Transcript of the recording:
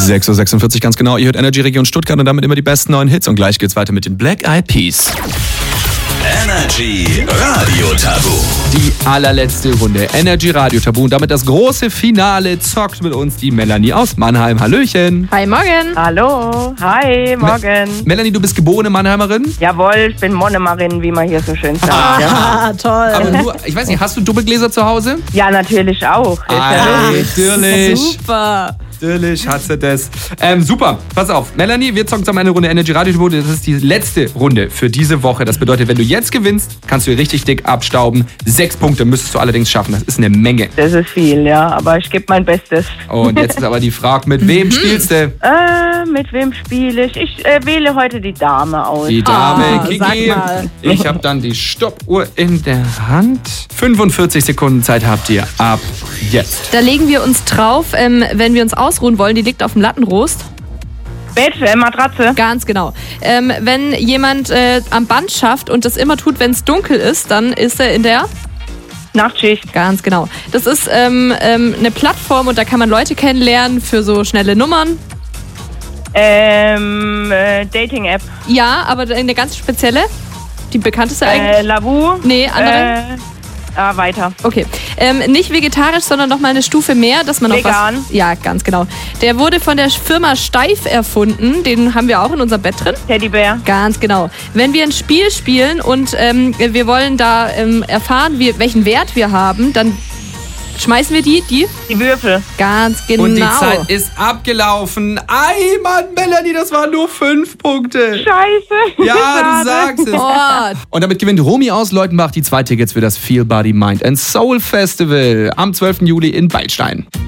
6.46 Uhr ganz genau. Ihr hört Energy Region Stuttgart und damit immer die besten neuen Hits. Und gleich geht's weiter mit den Black Eyed Peas. Energy Radio Tabu. Die allerletzte Runde Energy Radio Tabu und damit das große Finale. Zockt mit uns die Melanie aus Mannheim. Hallöchen. Hi, morgen. Hallo, hi, morgen. Melanie, du bist geborene Mannheimerin? Jawohl, ich bin Monemarin, wie man hier so schön sagt. Ja. Ah, toll. Aber nur, ich weiß nicht, hast du Doppelgläser zu Hause? Ja, natürlich auch. Natürlich. Super. Natürlich hat sie das. Super, pass auf. Melanie, wir zocken zusammen eine Runde Energy Radio Tabu. Das ist die letzte Runde für diese Woche. Das bedeutet, wenn du jetzt gewinnst, kannst du richtig dick abstauben. 6 Punkte müsstest du allerdings schaffen. Das ist eine Menge. Das ist viel, ja, aber ich gebe mein Bestes. Und jetzt ist aber die Frage, mit wem spielst du? Mit wem spiele ich? Ich wähle heute die Dame aus. Die Dame, Kiki. sag mal. Ich habe dann die Stoppuhr in der Hand. 45 Sekunden Zeit habt ihr ab jetzt. Da legen wir uns drauf, wenn wir uns ausruhen wollen. Die liegt auf dem Lattenrost. Bett, Matratze. Ganz genau. Wenn jemand am Band schafft und das immer tut, wenn es dunkel ist, dann ist er in der... Nachtschicht. Ganz genau. Das ist eine Plattform und da kann man Leute kennenlernen für so schnelle Nummern. Dating-App. Ja, aber eine ganz spezielle. Die bekannteste eigentlich. Lavu. Nee, andere. Weiter. Okay. Nicht vegetarisch, sondern noch mal eine Stufe mehr, dass man Vegan. noch was... Ja, ganz genau. Der wurde von der Firma Steif erfunden. Den haben wir auch in unserem Bett drin. Teddybär. Ganz genau. Wenn wir ein Spiel spielen und wir wollen da erfahren, welchen Wert wir haben, dann schmeißen wir die Würfel. Ganz genau. Und die Zeit ist abgelaufen. Ei, Mann, Melanie, das waren nur 5 Punkte. Scheiße. Ja, Schade. du sagst es. Oh, Und damit gewinnt Romy aus Leutenbach die 2 Tickets für das Feel Body Mind and Soul Festival am 12. Juli in Beilstein.